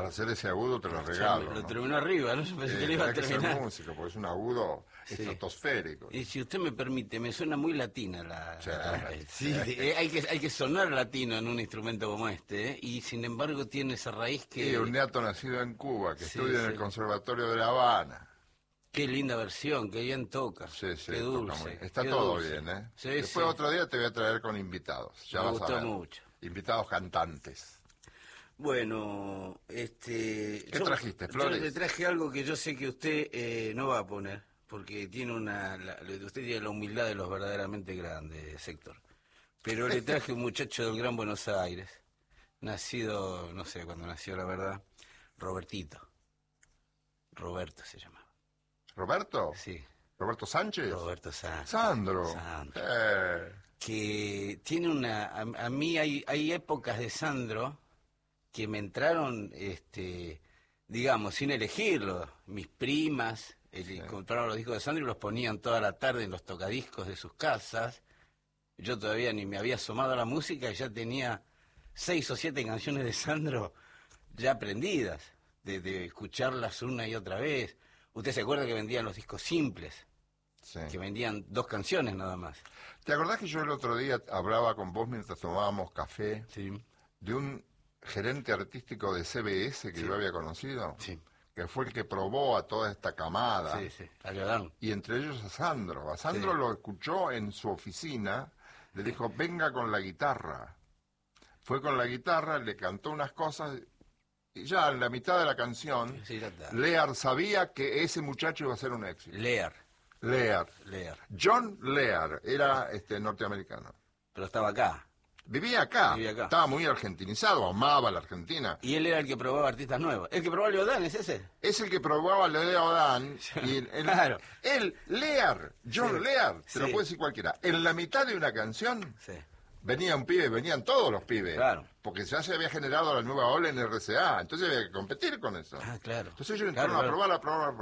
Para hacer ese agudo te lo O sea, regalo. lo ¿no? terminó arriba, no pensé que le iba a Hay que ser terminar. músico, porque es un agudo estratosférico. Y si usted me permite, me suena muy latina Sí. sí, hay que sonar latino en un instrumento como este, ¿eh? Y sin embargo tiene esa raíz que... Y un neato nacido en Cuba, que Sí, estudia en el sí. Conservatorio de La Habana. Qué linda versión, qué bien toca. Sí, Qué toca muy dulce. bien. Está qué todo dulce. bien, ¿eh? Sí, Después sí. otro día te voy a traer con invitados. Ya Me vas a gustó ver. mucho. Invitados cantantes. Bueno, ¿Qué trajiste, Flores? Yo le traje algo que yo sé que usted no va a poner, porque tiene usted tiene la humildad de los verdaderamente grandes, Héctor. Pero le traje un muchacho del Gran Buenos Aires, nacido, no sé cuándo nació, la verdad, Robertito. Roberto se llamaba. ¿Roberto? Sí, ¿Roberto Sánchez? Roberto Sánchez. Sandro. Sandro. Que tiene a mí hay épocas de Sandro que me entraron, digamos, sin elegirlo. Mis primas compraron los discos de Sandro y los ponían toda la tarde en los tocadiscos de sus casas. Yo todavía ni me había asomado a la música y ya tenía 6 o 7 canciones de Sandro ya aprendidas, de escucharlas una y otra vez. ¿Usted se acuerda que vendían los discos simples? Sí. Que vendían 2 canciones nada más. ¿Te acordás que yo el otro día hablaba con vos mientras tomábamos café Sí. de un gerente artístico de CBS que yo había conocido? Sí. Que fue el que probó a toda esta camada. Sí, sí, a Leodán. Y entre ellos a Sandro. A Sandro Sí. lo escuchó en su oficina, le dijo, venga con la guitarra. Fue con la guitarra, le cantó unas cosas, y ya en la mitad de la canción, Sí, ya está. Lear sabía que ese muchacho iba a ser un éxito. Lear. Lear. John Lear era norteamericano. Pero estaba acá. Vivía acá. Vivía acá. Estaba muy argentinizado, amaba la Argentina. Y él era el que probaba artistas nuevos. ¿El que probaba Leodán es ese? Es el que probaba Leodán. Y Claro. Lear, John Lear, te lo Sí. puede decir cualquiera. En la mitad de una canción Sí. venía un pibe, venían todos los pibes. Claro. Porque ya se había generado la nueva ola en RCA. Entonces había que competir con eso. Ah, claro. Entonces ellos Claro, entraron claro. a probar.